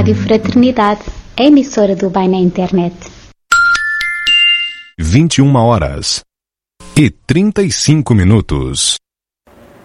Rádio Fraternidade, a emissora do bem na internet. 21h35.